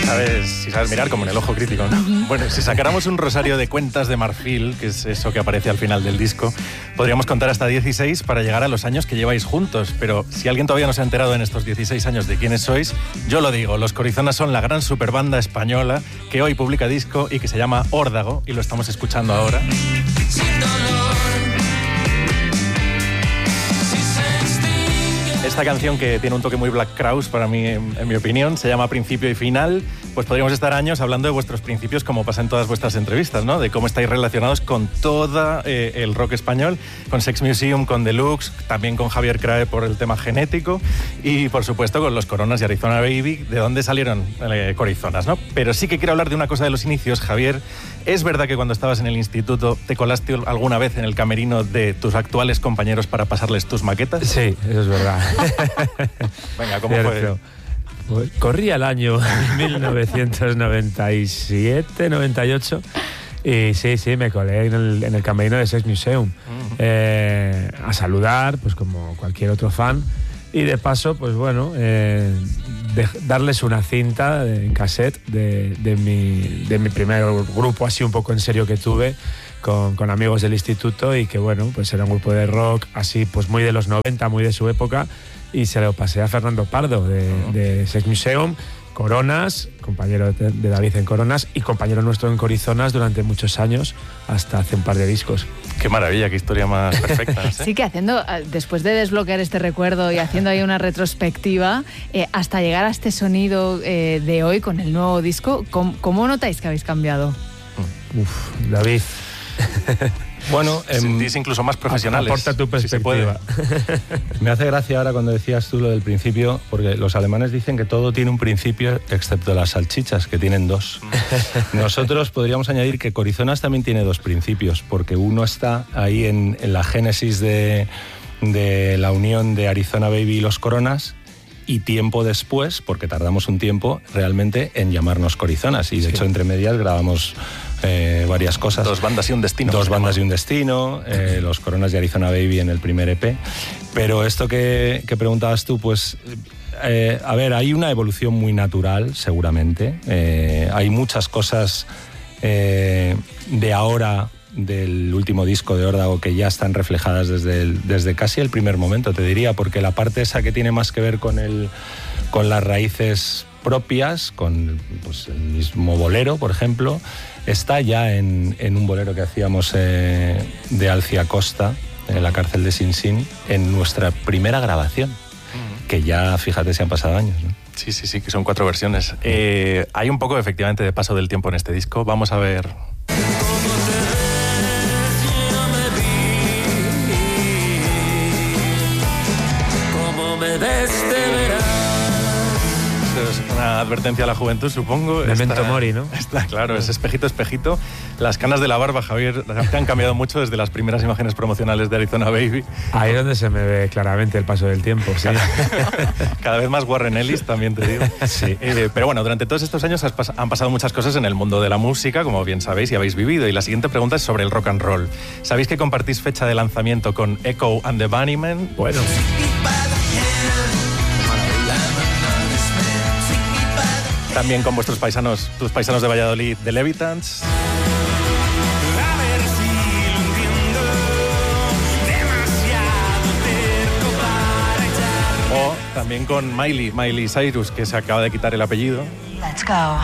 Si sabes mirar, como en El ojo crítico, ¿no? Bueno, si sacáramos un rosario de cuentas de marfil, que es eso que aparece al final del disco, podríamos contar hasta 16 para llegar a los años que lleváis juntos. Pero si alguien todavía no se ha enterado en estos 16 años de quiénes sois, yo lo digo, los Corizonas son la gran superbanda española que hoy publica disco y que se llama Órdago, y lo estamos escuchando ahora. Esta canción, que tiene un toque muy Black Crowes para mí, en mi opinión, se llama Principio y Final. Pues podríamos estar años hablando de vuestros principios, como pasa en todas vuestras entrevistas, ¿no? De cómo estáis relacionados con todo el rock español, con Sex Museum, con Deluxe, también con Javier Crae por el tema genético y, por supuesto, con los Coronas y Arizona Baby, de dónde salieron Corizonas, ¿no? Pero sí que quiero hablar de una cosa de los inicios, Javier. ¿Es verdad que cuando estabas en el instituto te colaste alguna vez en el camerino de tus actuales compañeros para pasarles tus maquetas? Sí, eso es verdad. Venga, ¿cómo fue? Corría el año 1997, 98 y sí, me colé en el camerino de Sex Museum a saludar, pues como cualquier otro fan, y de paso, pues bueno, darles una cinta en cassette de mi primer grupo así un poco en serio que tuve con amigos del instituto, y que bueno, pues era un grupo de rock así pues muy de los 90, muy de su época, y se lo pasé a Fernando Pardo de Sex Museum, Coronas, compañero de David en Coronas y compañero nuestro en Corizonas durante muchos años, hasta hace un par de discos. Qué maravilla, qué historia más perfecta, ¿no? Sí, que haciendo, después de desbloquear este recuerdo y haciendo ahí una retrospectiva, hasta llegar a este sonido de hoy con el nuevo disco, ¿cómo notáis que habéis cambiado? David. Bueno, sentís incluso más profesionales. Aporta tu perspectiva. Si me hace gracia ahora cuando decías tú lo del principio, porque los alemanes dicen que todo tiene un principio excepto las salchichas, que tienen dos. Nosotros podríamos añadir que Corizonas también tiene dos principios, porque uno está ahí en la génesis de la unión de Arizona Baby y los Coronas, y tiempo después, porque tardamos un tiempo realmente en llamarnos Corizonas, y de hecho entre medias grabamos varias cosas. Dos bandas y un destino. Dos bandas y un destino, los Coronas y Arizona Baby en el primer EP. Pero esto que preguntabas tú, pues a ver, hay una evolución muy natural, seguramente. Hay muchas cosas de ahora, del último disco de Órdago, que ya están reflejadas desde casi el primer momento, te diría, porque la parte esa que tiene más que ver con las raíces propias, con pues, el mismo bolero, por ejemplo, está ya en un bolero que hacíamos de Alcia Costa, en la cárcel de Sin Sin, en nuestra primera grabación, que ya, fíjate, se han pasado años, ¿no? Sí, que son 4 versiones. Hay un poco, efectivamente, de paso del tiempo en este disco. Vamos a ver. Es una advertencia a la juventud, supongo. Memento mori, ¿no? Está claro, es espejito, espejito. Las canas de la barba, Javier, te han cambiado mucho desde las primeras imágenes promocionales de Arizona Baby. Ahí es donde se me ve claramente el paso del tiempo, sí. Cada vez más Warren Ellis, también te digo. Sí. Pero bueno, durante todos estos años han pasado muchas cosas en el mundo de la música, como bien sabéis y habéis vivido. Y la siguiente pregunta es sobre el rock and roll. ¿Sabéis que compartís fecha de lanzamiento con Echo and the Bunnymen? Bueno. También con tus paisanos de Valladolid, The Levitans. O también con Miley Cyrus, que se acaba de quitar el apellido. Let's go.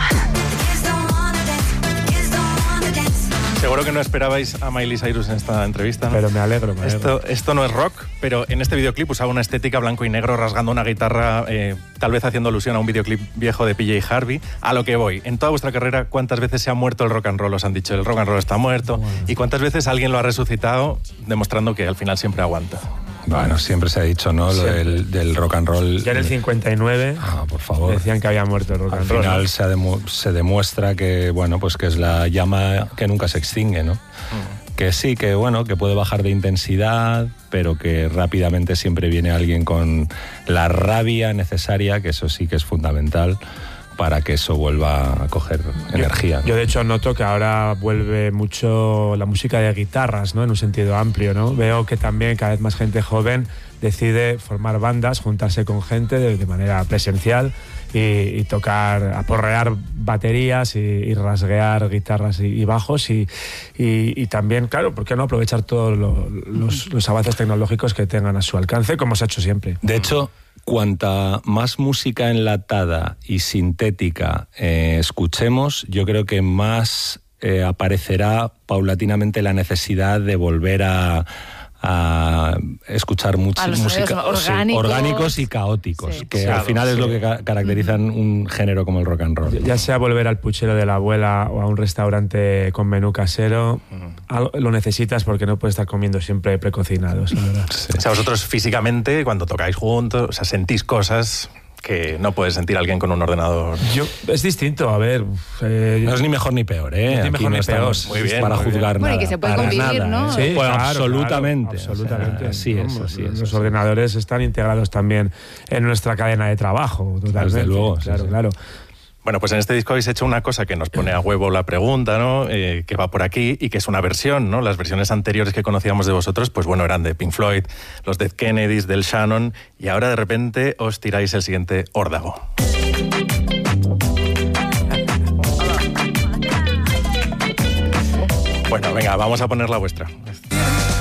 Seguro que no esperabais a Miley Cyrus en esta entrevista, ¿no? Pero me alegro. Esto no es rock, pero en este videoclip usaba una estética blanco y negro, rasgando una guitarra, tal vez haciendo alusión a un videoclip viejo de PJ Harvey. A lo que voy, en toda vuestra carrera, ¿cuántas veces se ha muerto el rock and roll? Os han dicho, el rock and roll está muerto. Bueno. ¿Y cuántas veces alguien lo ha resucitado, demostrando que al final siempre aguanta? Bueno, siempre se ha dicho, ¿no? Lo del rock and roll. Ya en el 59 por favor. Decían que había muerto el rock and roll. Al final se demuestra que, bueno, pues que es la llama que nunca se extingue, ¿no? Que sí, que bueno, que puede bajar de intensidad, pero que rápidamente siempre viene alguien con la rabia necesaria, que eso sí que es fundamental para que eso vuelva a coger energía, ¿no? Yo de hecho noto que ahora vuelve mucho la música de guitarras, ¿no? En un sentido amplio, ¿no? Veo que también cada vez más gente joven decide formar bandas, juntarse con gente de manera presencial y tocar, aporrear baterías y rasguear guitarras y bajos y también, claro, ¿por qué no aprovechar todos los avances tecnológicos que tengan a su alcance, como se ha hecho siempre? De hecho, cuanta más música enlatada y sintética escuchemos, yo creo que más aparecerá paulatinamente la necesidad de volver a escuchar música orgánicos y caóticos, sí. que al final es lo que caracterizan un género como el rock and roll. Ya sea volver al puchero de la abuela o a un restaurante con menú casero, lo necesitas porque no puedes estar comiendo siempre precocinados, la verdad. Sí. O sea, vosotros físicamente, cuando tocáis juntos, o sea, sentís cosas que no puede sentir alguien con un ordenador. Es distinto, a ver. No es ni mejor ni peor, ¿eh? Ni mejor ni peor. Muy bien, para juzgar bueno, nada. y que se puede para convivir, nada, ¿no? Sí, pues claro, absolutamente. Claro, absolutamente. Así es. Los ordenadores están integrados también en nuestra cadena de trabajo, totalmente. Desde luego. Claro. Bueno, pues en este disco habéis hecho una cosa que nos pone a huevo la pregunta, ¿no? Que va por aquí y que es una versión, ¿no? Las versiones anteriores que conocíamos de vosotros, pues bueno, eran de Pink Floyd, los Dead Kennedys, del Shannon, y ahora de repente os tiráis el siguiente órdago. Bueno, venga, vamos a poner la vuestra.